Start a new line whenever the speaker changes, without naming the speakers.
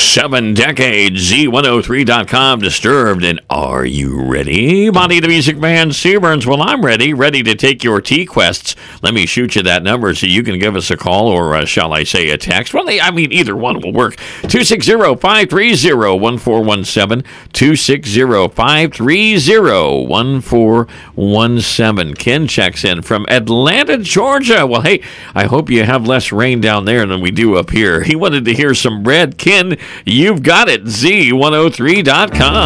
7 decades, Z103.com, Disturbed, and are you ready? Bonnie the Music Man, Seaburns, well, I'm ready to take your T-quests. Let me shoot you that number so you can give us a call, or shall I say a text? Well, either one will work. 260-530-1417, 260-530-1417. Ken checks in from Atlanta, Georgia. Well, hey, I hope you have less rain down there than we do up here. He wanted to hear some Red. Ken, you've got it, Z103.com.